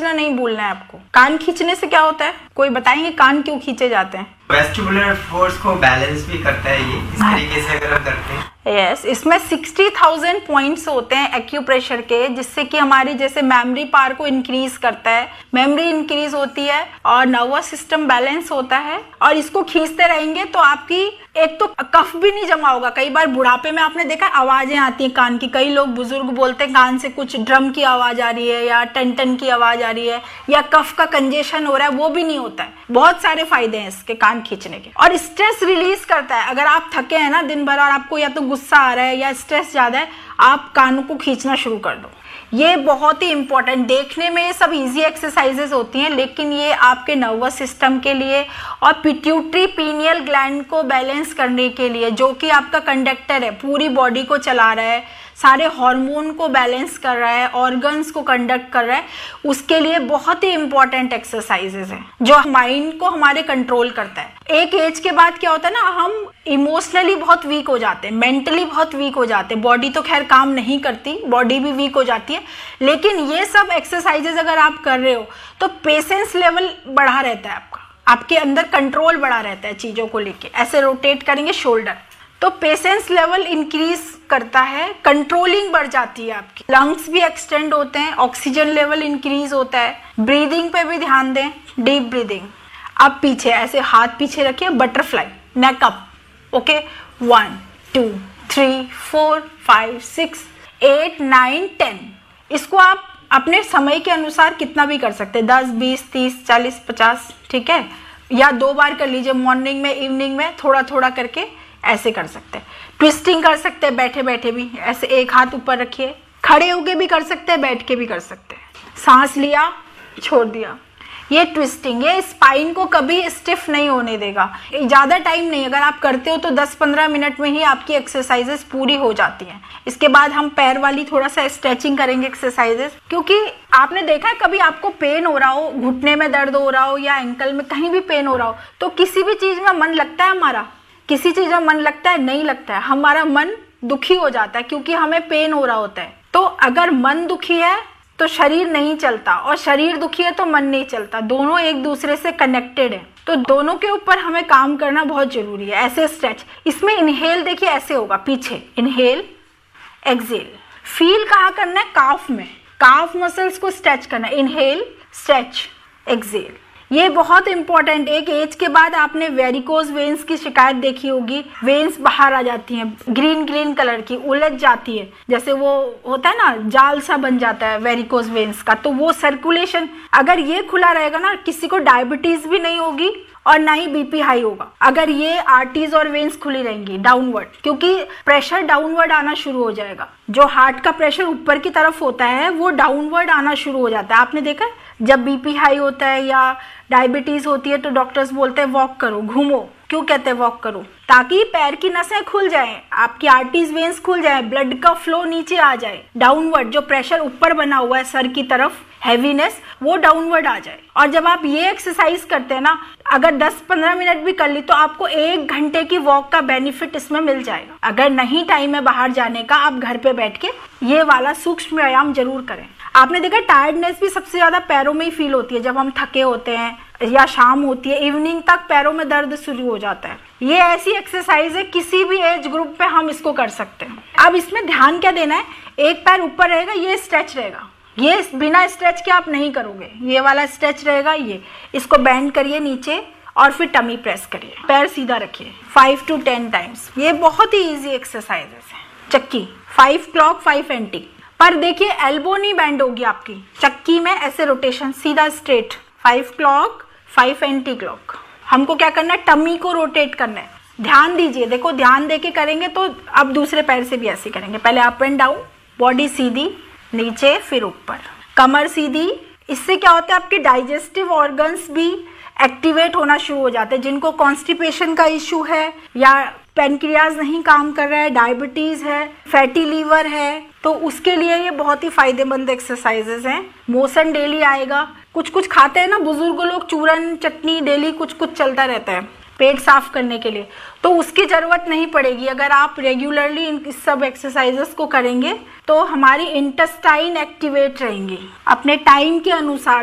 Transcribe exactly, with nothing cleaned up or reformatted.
खींचना नहीं भूलना है आपको। कान खींचने से क्या होता है, कोई बताएंगे कान क्यों खींचे जाते हैं? वेस्टिबुलर फोर्स को बैलेंस भी करता है ये, इस तरीके से अगर हम करते हैं। यस yes, इसमें साठ हज़ार पॉइंट्स होते हैं एक्यूप्रेशर के, जिससे कि हमारी जैसे मेमोरी पावर को इंक्रीज करता है, मेमोरी इंक्रीज होती है और नर्वस सिस्टम बैलेंस होता है। और इसको खींचते रहेंगे तो आपकी एक तो कफ भी नहीं जमा होगा। कई बार बुढ़ापे में आपने देखा आवाजें आती हैं कान की, कई लोग बुजुर्ग बोलते हैं कान से कुछ ड्रम की आवाज आ रही है या टन टन की आवाज आ रही है या कफ का कंजेशन हो रहा है, वो भी नहीं होता है। बहुत सारे फायदे हैं इसके कान खींचने के। और स्ट्रेस रिलीज करता है। अगर आप थके हैं ना दिन भर और आपको या तो गुस्सा आ रहा है या स्ट्रेस ज्यादा है, आप कानों को खींचना शुरू कर दो। ये बहुत ही इंपॉर्टेंट, देखने में ये सब इजी एक्सरसाइजेस होती हैं लेकिन ये आपके नर्वस सिस्टम के लिए और पिट्यूटरी पीनियल ग्लैंड को बैलेंस करने के लिए, जो कि आपका कंडक्टर है, पूरी बॉडी को चला रहा है, सारे हार्मोन को बैलेंस कर रहा है, ऑर्गन्स को कंडक्ट कर रहा है, उसके लिए बहुत ही इंपॉर्टेंट एक्सरसाइजेस हैं जो माइंड को हमारे कंट्रोल करता है। एक एज के बाद क्या होता है ना, हम इमोशनली बहुत वीक हो जाते हैं, मेंटली बहुत वीक हो जाते हैं। बॉडी तो खैर काम नहीं करती, बॉडी भी वीक हो जाती है, लेकिन ये सब एक्सरसाइजेस अगर आप कर रहे हो तो पेशेंस लेवल बढ़ा रहता है आपका, आपके अंदर कंट्रोल बढ़ा रहता है चीजों को लेके। ऐसे रोटेट करेंगे शोल्डर तो पेशेंस लेवल इंक्रीज करता है, कंट्रोलिंग बढ़ जाती है आपकी, लंग्स भी एक्सटेंड होते हैं, ऑक्सीजन लेवल इंक्रीज होता है। ब्रीदिंग पे भी ध्यान दें, डीप ब्रीदिंग। अब पीछे ऐसे हाथ पीछे रखिए, बटरफ्लाई, नेक up, okay, one two three four five six eight nine ten. इसको आप अपने समय के अनुसार कितना भी कर सकते हैं, दस बीस तीस चालीस पचास, ठीक है, या दो बार कर लीजिए, मॉर्निंग में इवनिंग में, थोड़ा थोड़ा करके ऐसे कर सकते हैं। ट्विस्टिंग कर सकते हैं बैठे बैठे भी, ऐसे एक हाथ ऊपर रखिए, खड़े होके भी कर सकते हैं, बैठ के भी कर सकते हैं। सांस लिया, छोड़ दिया, ये ट्विस्टिंग, ये स्पाइन को कभी स्टिफ नहीं होने देगा। ज्यादा टाइम नहीं, अगर आप करते हो तो दस पंद्रह मिनट में ही आपकी एक्सरसाइजेस पूरी हो जाती हैं। इसके बाद हम पैर वाली थोड़ा सा स्ट्रेचिंग करेंगे एक्सरसाइजेस, क्योंकि आपने देखा है कभी आपको पेन हो रहा हो, घुटने में दर्द हो रहा हो या एंकल में कहीं भी पेन हो रहा हो, तो किसी भी चीज में मन लगता है हमारा, किसी चीज में मन लगता है? नहीं लगता है। हमारा मन दुखी हो जाता है क्योंकि हमें पेन हो रहा होता है। तो अगर मन दुखी है तो शरीर नहीं चलता, और शरीर दुखी है तो मन नहीं चलता, दोनों एक दूसरे से कनेक्टेड है। तो दोनों के ऊपर हमें काम करना बहुत जरूरी है। ऐसे स्ट्रेच, इसमें इनहेल देखिए ऐसे होगा, पीछे इनहेल एक्सेल, फील कहाँ करना है, काफ में, काफ मसल्स को स्ट्रेच करना है, इनहेल स्ट्रेच एक्सेल। ये बहुत इंपॉर्टेंट। एक एज के बाद आपने वेरिकोज वेन्स की शिकायत देखी होगी, वेन्स बाहर आ जाती हैं, ग्रीन ग्रीन कलर की, उलझ जाती है, जैसे वो होता है ना, जाल सा बन जाता है वेरिकोज वेन्स का। तो वो सर्कुलेशन अगर ये खुला रहेगा ना, किसी को डायबिटीज भी नहीं होगी और ना ही बीपी हाई होगा, अगर ये आर्टरीज और वेन्स खुली रहेंगी डाउनवर्ड, क्योंकि प्रेशर डाउनवर्ड आना शुरू हो जाएगा। जो हार्ट का प्रेशर ऊपर की तरफ होता है वो डाउनवर्ड आना शुरू हो जाता है। आपने देखा है जब बीपी हाई होता है या डायबिटीज होती है तो डॉक्टर्स बोलते हैं वॉक करो, घूमो। क्यों कहते हैं वॉक करो? ताकि पैर की नसें खुल जाएं, आपकी आर्टरीज वेन्स खुल जाएं, ब्लड का फ्लो नीचे आ जाए, डाउनवर्ड जो प्रेशर ऊपर बना हुआ है सर की तरफ, हैवीनेस, वो डाउनवर्ड आ जाए। और जब आप ये एक्सरसाइज करते हैं ना, अगर दस पंद्रह मिनट भी कर ली तो आपको एक घंटे की वॉक का बेनिफिट इसमें मिल जाएगा। अगर नहीं टाइम है बाहर जाने का, आप घर पे बैठ के ये वाला सूक्ष्म व्यायाम जरूर करें। आपने देखा टायर्डनेस भी सबसे ज्यादा पैरों में ही फील होती है जब हम थके होते हैं या शाम होती है, इवनिंग तक पैरों में दर्द शुरू हो जाता है। ये ऐसी एक्सरसाइज है, किसी भी एज ग्रुप पे हम इसको कर सकते हैं। अब इसमें ध्यान क्या देना है, एक पैर ऊपर रहेगा, ये स्ट्रेच रहेगा, ये बिना स्ट्रेच के आप नहीं करोगे, ये वाला स्ट्रेच रहेगा, ये इसको बेंड करिए नीचे और फिर टमी प्रेस करिए, पैर सीधा रखिए फाइव टू टेन टाइम्स। ये बहुत ही इजी एक्सरसाइजेस है। चक्की, फाइव क्लॉक फाइव एंटी, पर देखिए एल्बो नहीं बेंड होगी आपकी, चक्की में ऐसे रोटेशन सीधा straight, five clock five anti clock. हमको क्या करना है, टमी को रोटेट करना है। ध्यान दीजिए, देखो ध्यान देके करेंगे तो अब दूसरे पैर से भी ऐसे करेंगे, पहले अप एंड डाउन, बॉडी सीधी, नीचे फिर ऊपर, कमर सीधी। इससे क्या होता है, आपके डाइजेस्टिव ऑर्गन्स भी एक्टिवेट होना शुरू हो जाते हैं। जिनको कॉन्स्टिपेशन का इश्यू है या पेनक्रियाज नहीं काम कर रहा है, डायबिटीज है, फैटी लीवर है, तो उसके लिए ये बहुत ही फायदेमंद एक्सरसाइजेस हैं। मोशन डेली आएगा, कुछ कुछ खाते हैं ना बुजुर्ग लोग, चूरन चटनी डेली कुछ कुछ चलता रहता है पेट साफ करने के लिए, तो उसकी जरूरत नहीं पड़ेगी। अगर आप रेगुलरली इन सब एक्सरसाइजेस को करेंगे तो हमारी इंटेस्टाइन एक्टिवेट रहेंगी। अपने टाइम के अनुसार